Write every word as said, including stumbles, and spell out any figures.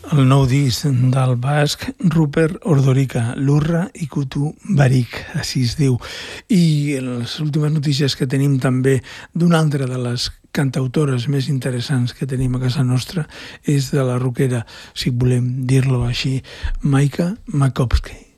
el nou disc del basc Rupert Ordorica, Lurra Ikutu Barik, així es diu. I les últimes notícies que tenim també d'una altra de les cantautores més interessants que tenim a casa nostra és de la rockera, si volem dir-lo així, Maika Makowski.